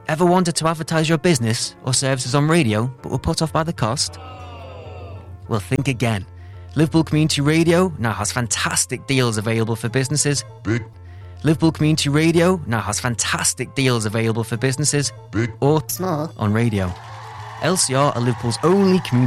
Ever wanted to advertise your business or services on radio but were put off by the cost? Well, think again. Liverpool Community Radio now has fantastic deals available for businesses. Big. Liverpool Community Radio now has fantastic deals available for businesses. Big. Or Small. on radio. LCR are Liverpool's only community